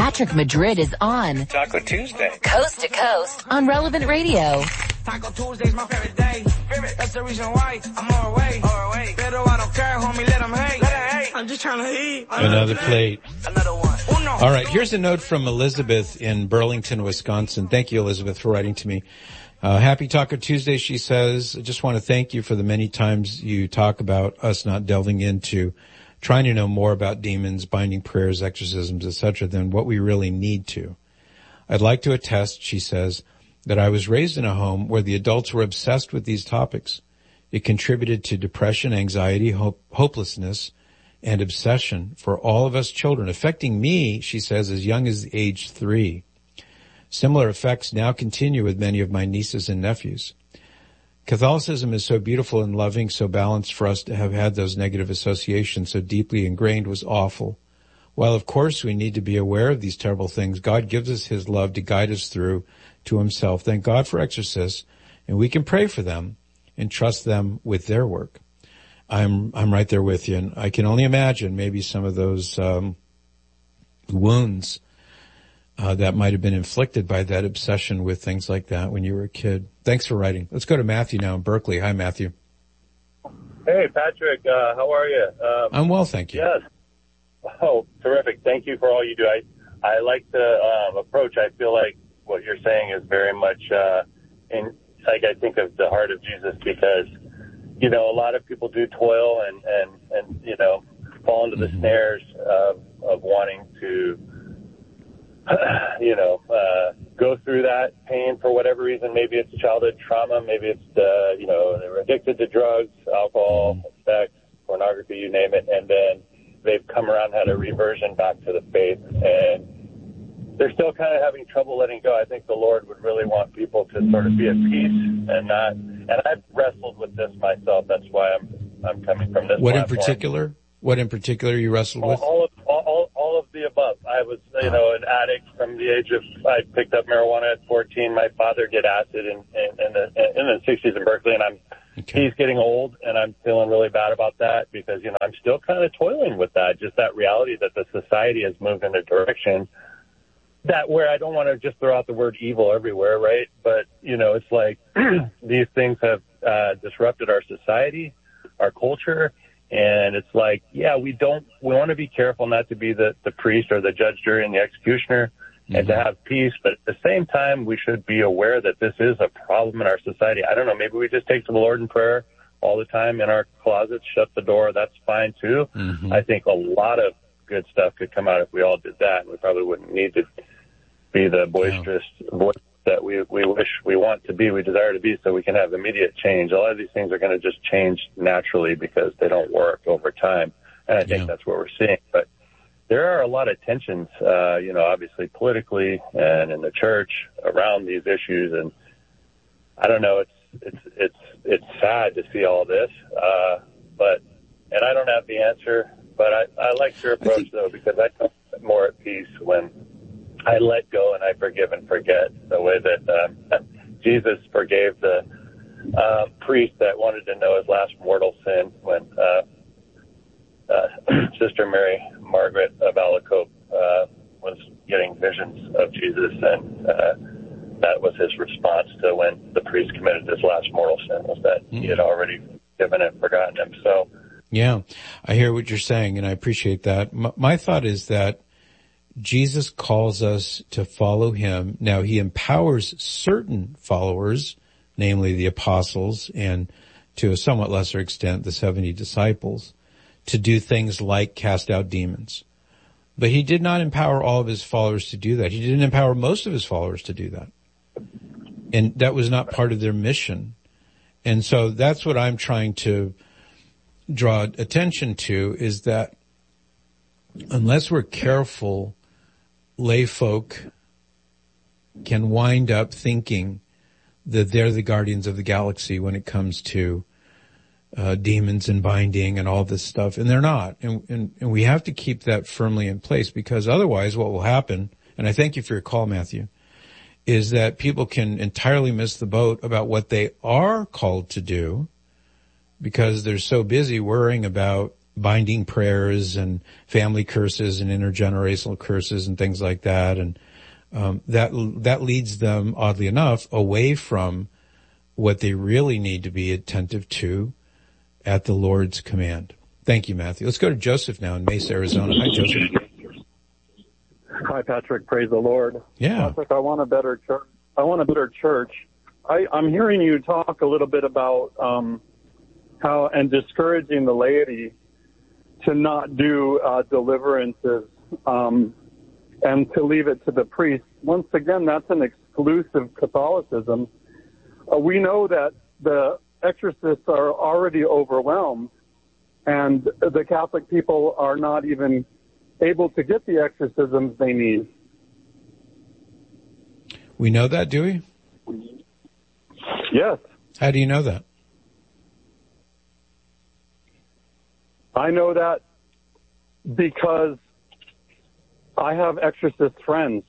Patrick Madrid is on Taco Tuesday, coast to coast on Relevant Radio. Taco Tuesday's my favorite day. That's the reason why I'm on our way. Pero I don't care, homie, let them hate. I'm just trying to eat. Another plate. Another one. Uno. All right, here's a note from Elizabeth in Burlington, Wisconsin. Thank you, Elizabeth, for writing to me. Happy Taco Tuesday, she says. I just want to thank you for the many times you talk about us not delving into trying to know more about demons, binding prayers, exorcisms, etc., than what we really need to. I'd like to attest, she says, that I was raised in a home where the adults were obsessed with these topics. It contributed to depression, anxiety, hopelessness, and obsession for all of us children, affecting me, she says, as young as age 3. Similar effects now continue with many of my nieces and nephews. Catholicism is so beautiful and loving, so balanced. For us to have had those negative associations so deeply ingrained was awful. While of course we need to be aware of these terrible things, God gives us his love to guide us through to himself. Thank God for exorcists, and we can pray for them and trust them with their work. I'm right there with you, and I can only imagine maybe some of those wounds that might have been inflicted by that obsession with things like that when you were a kid. Thanks for writing. Let's go to Matthew now in Berkeley. Hi, Matthew. Hey, Patrick. How are you? I'm well, thank you. Yes. Oh, terrific. Thank you for all you do. I like the approach. I feel like what you're saying is very much I think of the heart of Jesus, because, you know, a lot of people do toil and you know, fall into the snares of wanting to you know, go through that pain for whatever reason. Maybe it's childhood trauma. Maybe it's, you know, they're addicted to drugs, alcohol, sex, pornography, you name it. And then they've come around, had a reversion back to the faith, and they're still kind of having trouble letting go. I think the Lord would really want people to sort of be at peace and not, and I've wrestled with this myself. That's why I'm coming from this What platform. What in particular you wrestled with? All of the above. I was, you know, an addict from the age of, I picked up marijuana at 14. My father did acid in the 60s in Berkeley, and he's getting old, and I'm feeling really bad about that because, you know, I'm still kind of toiling with that, just that reality that the society has moved in a direction that where I don't want to just throw out the word evil everywhere, right? But, you know, it's like these things have disrupted our society, our culture. And it's like, yeah, we want to be careful not to be the priest or the judge, jury, and the executioner and to have peace. But at the same time, we should be aware that this is a problem in our society. I don't know, maybe we just take to the Lord in prayer all the time in our closets, shut the door. That's fine too. I think a lot of good stuff could come out if we all did that. And we probably wouldn't need to be the boisterous voice that we wish we want to be, we desire to be, so we can have immediate change. A lot of these things are going to just change naturally because they don't work over time. And I think that's what we're seeing. But there are a lot of tensions, you know, obviously politically and in the church around these issues. And I don't know, it's sad to see all this. And I don't have the answer, but I like your approach though, because I feel more at peace when I let go and I forgive and forget, the way that Jesus forgave the priest that wanted to know his last mortal sin when Sister Mary Margaret of Alacoque was getting visions of Jesus, and that was his response to when the priest committed his last mortal sin, was that he had already forgiven and forgotten him. So, yeah, I hear what you're saying, and I appreciate that. My thought is that Jesus calls us to follow him. Now, he empowers certain followers, namely the apostles, and to a somewhat lesser extent, the 70 disciples, to do things like cast out demons. But he did not empower all of his followers to do that. He didn't empower most of his followers to do that. And that was not part of their mission. And so that's what I'm trying to draw attention to, is that unless we're careful, lay folk can wind up thinking that they're the guardians of the galaxy when it comes to demons and binding and all this stuff, and they're not. And we have to keep that firmly in place, because otherwise what will happen, and I thank you for your call, Matthew, is that people can entirely miss the boat about what they are called to do because they're so busy worrying about binding prayers and family curses and intergenerational curses and things like that. And that leads them, oddly enough, away from what they really need to be attentive to at the Lord's command. Thank you, Matthew. Let's go to Joseph now in Mesa, Arizona. Hi, Joseph. Hi, Patrick. Praise the Lord. Yeah. Patrick, I want a better church. I'm hearing you talk a little bit about how and discouraging the laity to not do deliverances and to leave it to the priest. Once again, that's an exclusive Catholicism. We know that the exorcists are already overwhelmed, and the Catholic people are not even able to get the exorcisms they need. We know that, do we? Yes. How do you know that? I know that because I have exorcist friends.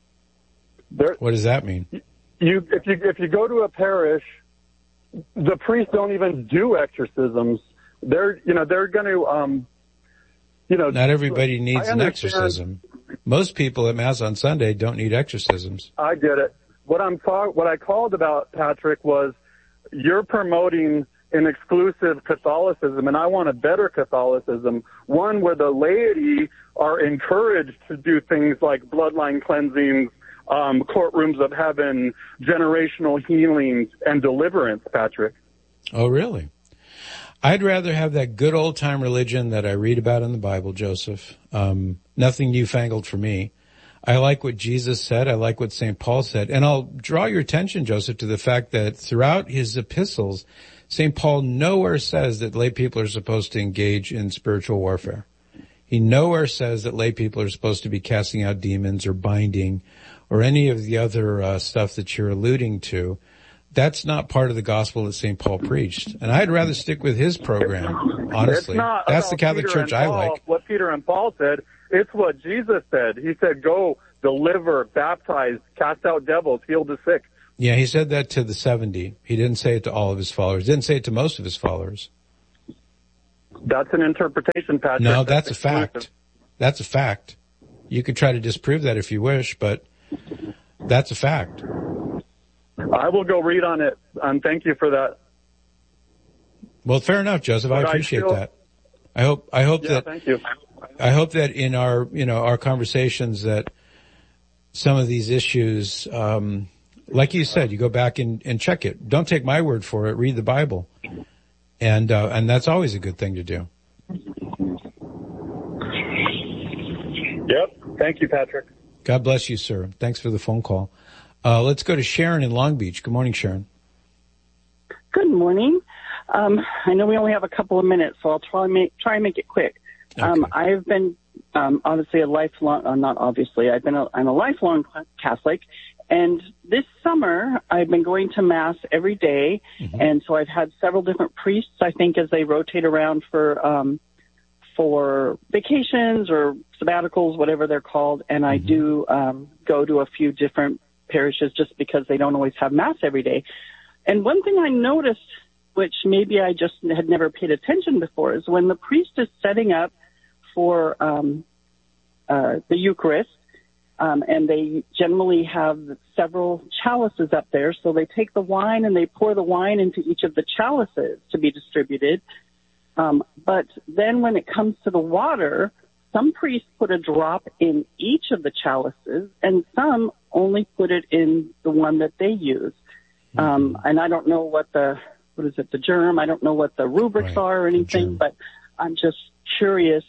What does that mean? If you go to a parish, the priests don't even do exorcisms. They're going to, Not everybody needs an exorcism. Most people at Mass on Sunday don't need exorcisms. I get it. What I called about, Patrick, was you're promoting an exclusive Catholicism, and I want a better Catholicism, one where the laity are encouraged to do things like bloodline cleansings, courtrooms of heaven, generational healings, and deliverance, Patrick. Oh, really? I'd rather have that good old-time religion that I read about in the Bible, Joseph. Nothing newfangled for me. I like what Jesus said. I like what St. Paul said. And I'll draw your attention, Joseph, to the fact that throughout his epistles, St. Paul nowhere says that lay people are supposed to engage in spiritual warfare. He nowhere says that lay people are supposed to be casting out demons or binding or any of the other stuff that you're alluding to. That's not part of the gospel that St. Paul preached. And I'd rather stick with his program, honestly. That's the Catholic Church I like. What Peter and Paul said, it's what Jesus said. He said, go, deliver, baptize, cast out devils, heal the sick. Yeah, he said that to the 70. He didn't say it to all of his followers. He didn't say it to most of his followers. That's an interpretation, Patrick. No, that's a fact. That's a fact. You could try to disprove that if you wish, but that's a fact. I will go read on it, and thank you for that. Well, fair enough, Joseph. I appreciate that. I hope that. Thank you. I hope that in our, our conversations that some of these issues, like you said, you go back and check it. Don't take my word for it. Read the Bible. And that's always a good thing to do. Yep. Thank you, Patrick. God bless you, sir. Thanks for the phone call. Let's go to Sharon in Long Beach. Good morning, Sharon. Good morning. I know we only have a couple of minutes, so I'll try and make it quick. Okay. I've been obviously a lifelong, not obviously, I'm a lifelong Catholic, and this summer I've been going to Mass every day, and so I've had several different priests, I think, as they rotate around for vacations or sabbaticals, whatever they're called, and I do go to a few different parishes just because they don't always have Mass every day. And one thing I noticed, which maybe I just had never paid attention before, is when the priest is setting up for the Eucharist, and they generally have several chalices up there, so they take the wine and they pour the wine into each of the chalices to be distributed. But then when it comes to the water, some priests put a drop in each of the chalices, and some only put it in the one that they use. And I don't know what the germ, I don't know what the rubrics are or anything, but I'm just curious,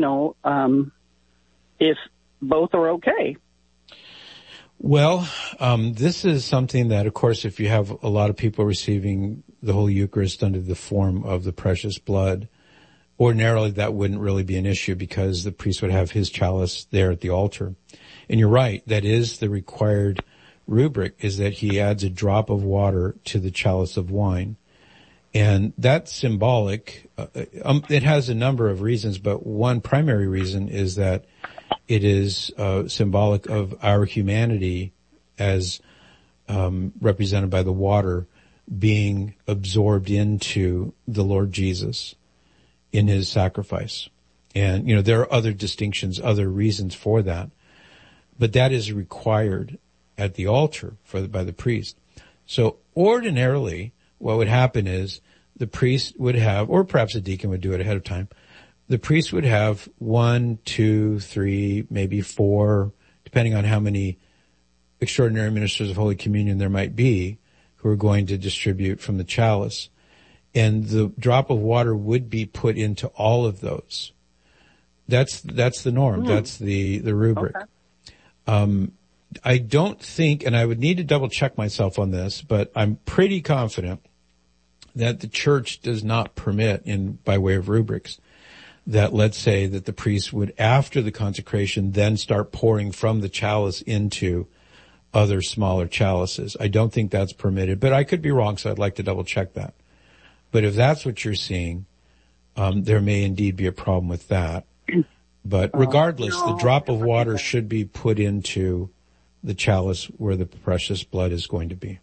if both are okay. Well, this is something that, of course, if you have a lot of people receiving the Holy Eucharist under the form of the precious blood, ordinarily that wouldn't really be an issue because the priest would have his chalice there at the altar. And you're right, that is the required rubric, is that he adds a drop of water to the chalice of wine. And that's symbolic. It has a number of reasons, but one primary reason is that it is symbolic of our humanity as represented by the water being absorbed into the Lord Jesus. in his sacrifice. And, there are other distinctions, other reasons for that. But that is required at the altar by the priest. So ordinarily, what would happen is the priest would have, or perhaps a deacon would do it ahead of time, the priest would have 1, 2, 3, maybe 4, depending on how many extraordinary ministers of Holy Communion there might be, who are going to distribute from the chalice. And the drop of water would be put into all of those. That's the norm. That's the rubric. Okay. I don't think, and I would need to double check myself on this, but I'm pretty confident that the church does not permit, by way of rubrics, that let's say that the priest would, after the consecration, then start pouring from the chalice into other smaller chalices. I don't think that's permitted, but I could be wrong, so I'd like to double check that. But if that's what you're seeing, there may indeed be a problem with that. But regardless, the drop of water should be put into the chalice where the precious blood is going to be.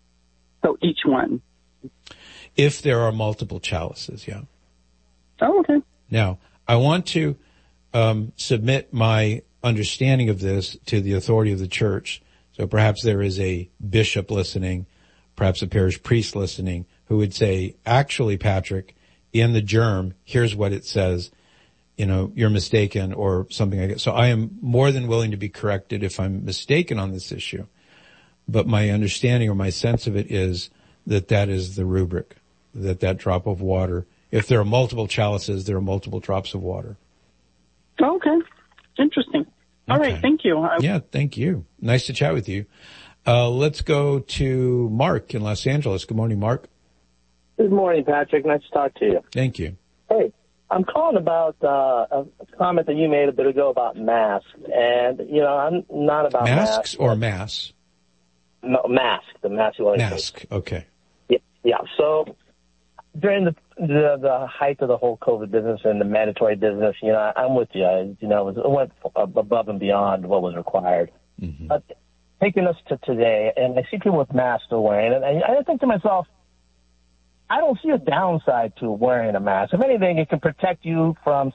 So each one? If there are multiple chalices, yeah. Oh, okay. Now, I want to submit my understanding of this to the authority of the church. So perhaps there is a bishop listening, perhaps a parish priest listening, who would say, actually, Patrick, in the germ, here's what it says. You're mistaken, or something like that. So I am more than willing to be corrected if I'm mistaken on this issue. But my understanding or my sense of it is that is the rubric, that drop of water. If there are multiple chalices, there are multiple drops of water. Okay. Interesting. All right. Thank you. Yeah, thank you. Nice to chat with you. Let's go to Mark in Los Angeles. Good morning, Mark. Good morning, Patrick. Nice to talk to you. Thank you. Hey, I'm calling about a comment that you made a bit ago about masks. And, I'm not about masks. Or mass? No, mask. The mask you want to mask, take. Okay. Yeah. So during the height of the whole COVID business and the mandatory business, I'm with you. It went above and beyond what was required. Mm-hmm. But taking us to today, and I see people with masks still wearing it, and I think to myself, I don't see a downside to wearing a mask. If anything, it can protect you from